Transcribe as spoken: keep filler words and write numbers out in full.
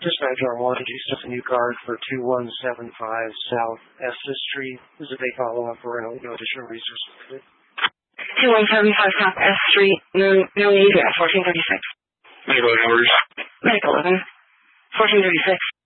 Dispatch R one, just a new card for two one seven five South Estes Street. This is a follow-up for no additional resources. two one seven five South S Street, no, no need at fourteen thirty-six. Medical hours. Medical eleven. fourteen thirty-six.